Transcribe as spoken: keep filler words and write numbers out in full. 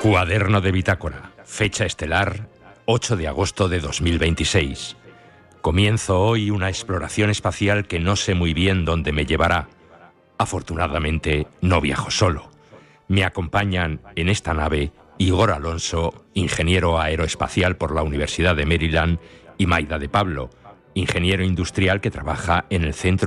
Cuaderno de bitácora. Fecha estelar, ocho de agosto de dos mil veintiséis. Comienzo hoy una exploración espacial que no sé muy bien dónde me llevará. Afortunadamente, no viajo solo. Me acompañan en esta nave Igor Alonso, ingeniero aeroespacial por la Universidad de Maryland, y Maida de Pablo, ingeniero industrial que trabaja en el Centro